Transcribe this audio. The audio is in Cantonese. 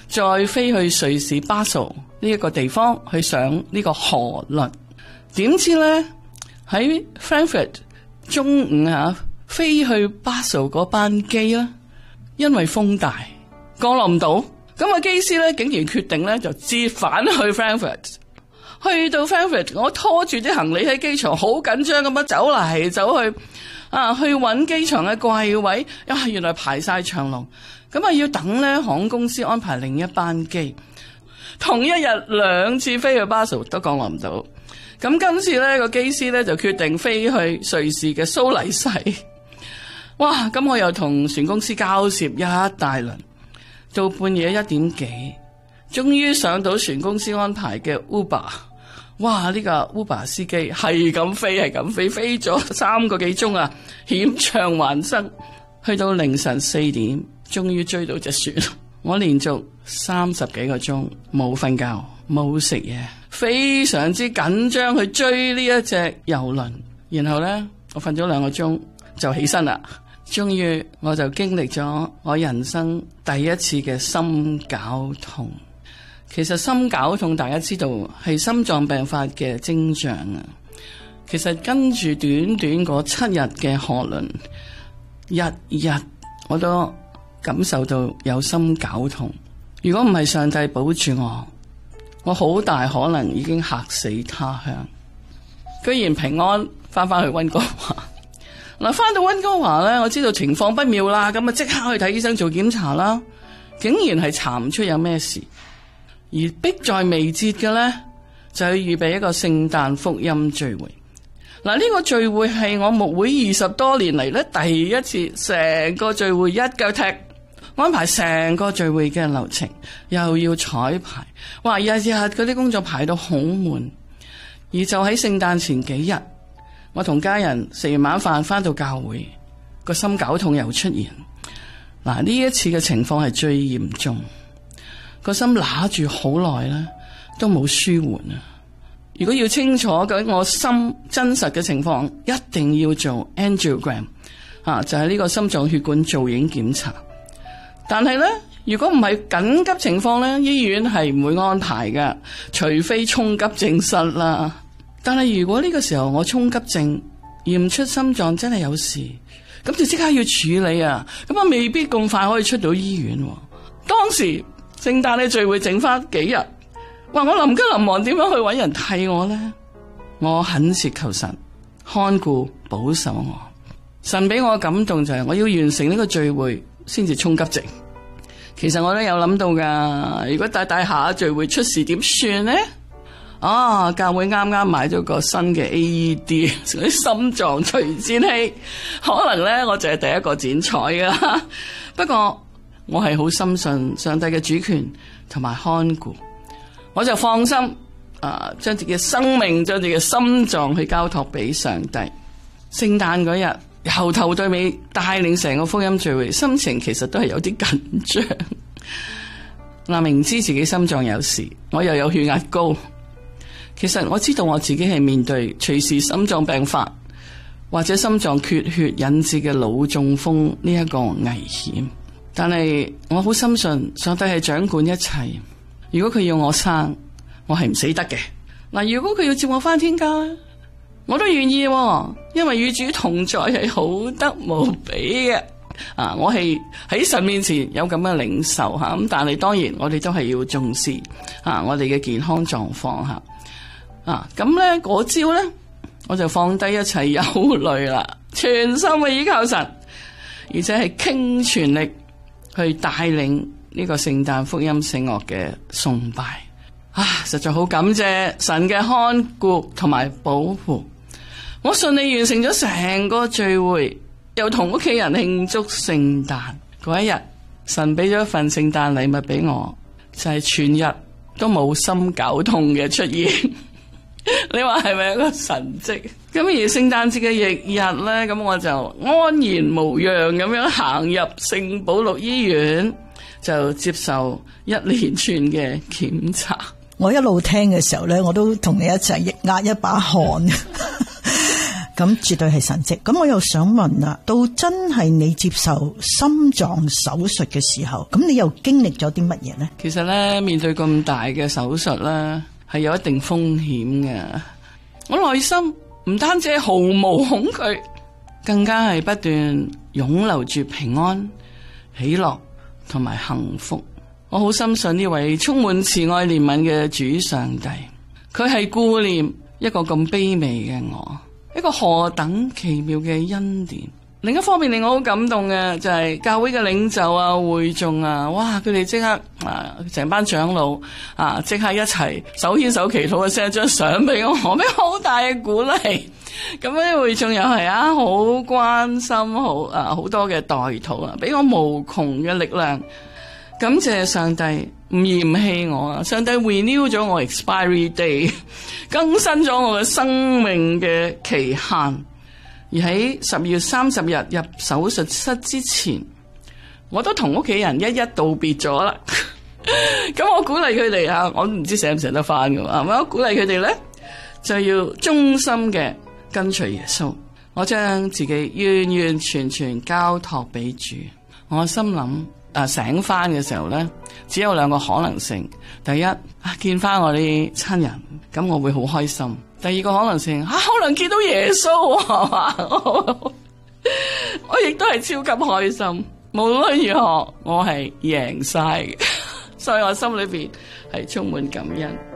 再飛去瑞士巴蘇呢一個地方去上呢個河輪。點知咧喺 Frankfurt 中午飛去巴蘇嗰班機啦，因為風大降落唔到，咁個機師咧竟然決定咧就折返去 Frankfurt。去到 Frankfurt， 我拖住啲行李喺機場，好緊張咁樣走嚟走去，去揾機場嘅櫃位，原來排晒長龍，咁要等咧航空公司安排另一班機，同一日2次飛去巴蘇都降落唔到，咁今次咧個機師咧就決定飛去瑞士嘅蘇黎世，哇！咁我又同船公司交涉一大輪，到半夜1點幾，終於上到船公司安排嘅 Uber。哇！呢個 Uber 司機係咁飛，飛咗3個幾鐘啊，險象環生，去到凌晨4點，終於追到隻船。我連續30幾個鐘冇瞓覺，冇食嘢，非常之緊張去追呢一隻郵輪。然後呢，我瞓咗2個鐘就起身啦。終於我就經歷咗我人生第一次嘅心絞痛。其實心絞痛大家知道係心臟病發嘅徵象啊。其實跟住短短嗰7日嘅河輪，日日我都感受到有心絞痛。如果唔係上帝保住我好大可能已經嚇死他鄉。居然平安翻去溫哥華。嗱，翻到溫哥華咧，我知道情況不妙啦，咁即刻去睇醫生做檢查啦，竟然係查唔出有咩事。而迫在眉睫嘅咧，就要預備一個聖誕福音聚會。嗱，呢個聚會係我牧會20多年嚟咧第一次，成個聚會一腳踢，安排成個聚會嘅流程，又要彩排，哇！日日嗰啲工作排到好悶。而就喺聖誕前幾日，我同家人食完晚飯翻到教會，個心絞痛又出現。嗱，呢一次嘅情況係最嚴重。個心揦住好耐啦，都冇舒緩啊！如果要清楚究竟我心真實嘅情況，一定要做 angiogram， 就係呢個心臟血管造影檢查。但係咧，如果唔係緊急情況咧，醫院係唔會安排㗎，除非衝急症室啦。但係如果呢個時候我衝急症驗出心臟真係有事，咁就即刻要處理啊！咁我未必咁快可以出到醫院。當時聖誕嘅聚會剩翻幾日，話我臨急臨忙點樣去搵人替我呢？我懇切求神看顧保守我。神俾我感動就係我要完成呢個聚會先至衝急症。其實我都有諗到噶，如果大下聚會出事點算呢？教會啱啱買咗個新嘅 AED， 嗰啲心臟除顫器，可能咧我就係第一個剪彩噶。不過我係好深信上帝嘅主權同埋看顧，我就放心將自己嘅生命、將自己嘅心臟去交託俾上帝。聖誕嗰日由頭到尾帶領成個福音聚會，心情其實都係有啲緊張。明知自己心臟有事，我又有血壓高，其實我知道我自己係面對隨時心臟病發或者心臟缺血引致嘅腦中風呢一個危險。但係我好深信上帝係掌管一切，如果佢要我生，我係唔死得嘅。如果佢要接我返天家，我都願意，因為與主同在係好得無比嘅。我係喺神面前有咁嘅領受吓，咁但係當然我哋都係要重視我哋嘅健康狀況吓。咁咧嗰朝咧，我就放低一切憂慮啦，全心去依靠神，而且係傾全力去帶領呢個聖誕福音聖樂嘅崇拜。實在好感謝神嘅看顧同埋保護，我順利完成咗成個聚會，又同屋企人慶祝聖誕。嗰一日，神俾咗一份聖誕禮物俾我，就係全日都冇心絞痛嘅出現。你話係咪一個神蹟？咁而聖誕節嘅翌日咧，咁我就安然無恙咁樣行入聖保祿醫院，就接受一連串嘅檢查。我一路聽嘅時候咧，我都同你一齊壓一把汗。 咁絕對係神蹟。咁我又想問啦，到真係你接受心臟手術嘅時候，咁你又經歷咗啲乜嘢呢？ 其實咧，面對咁大嘅手術咧，係有一定風險嘅。我內心唔單止係毫無恐懼，更加係不斷湧流住平安、喜樂同埋幸福。我好深信呢位充滿慈愛憐憫嘅主上帝，佢係顧念一個咁卑微嘅我，一個何等奇妙嘅恩典。另一方面令我好感動嘅就係教會嘅領袖啊、會眾啊，哇！佢哋即刻成班長老即刻一齊手牽手祈禱嘅，send張相俾我，俾好大嘅鼓勵。咁啲會眾又係好關心，好多嘅代禱啊，俾我無窮嘅力量。感謝上帝唔嫌棄我啊！上帝 renew 咗我 expiry day， 更新咗我嘅生命嘅期限。而喺12月30日入手術室之前，我都同屋企人一一道別咗啦。咁我鼓勵佢哋我唔知捨唔捨得翻㗎嘛。我鼓勵佢哋咧，就要忠心嘅跟隨耶穌。我將自己完完全全交託俾主。我心諗。醒翻嘅時候咧，只有兩個可能性。第一，見翻我啲親人，咁我會好開心。第二個可能性，可能見到耶穌，係嘛？我亦都係超級開心。無論如何，我係贏晒嘅，所以我心裏邊係充滿感恩。